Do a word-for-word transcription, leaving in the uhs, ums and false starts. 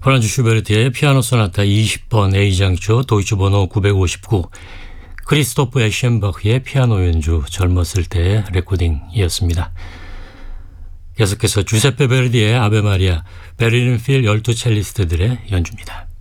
프란츠 슈베르트의 피아노 소나타 이십 번 A장조 도이치 번호 구백오십구, 크리스토프 에셴바흐의 피아노 연주 젊었을 때의 레코딩이었습니다. 계속해서 주세페 베르디의 아베 마리아, 베를린 필 열두 첼리스트들의 연주입니다.